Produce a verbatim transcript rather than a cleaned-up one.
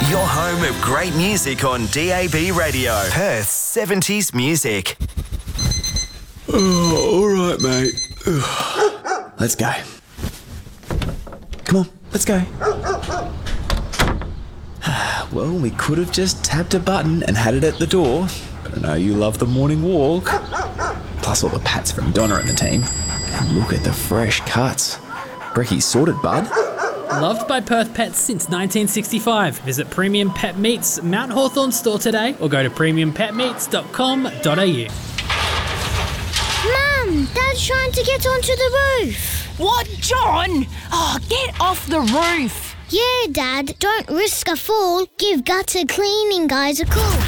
Your home of great music on D A B Radio. Perth's seventies music. Oh, all right, mate. Let's go. Come on, let's go. Well, we could have just tapped a button and had it at the door, but I know you love the morning walk. Plus all the pats from Donna and the team. And look at the fresh cuts. Brecky's sorted, bud. Loved by Perth pets since nineteen sixty-five. Visit Premium Pet Meats Mount Hawthorn store today or go to premium pet meats dot com dot a u. Mum, Dad's trying to get onto the roof. What, John? Oh, get off the roof. Yeah, Dad, don't risk a fall. Give gutter cleaning guys a call.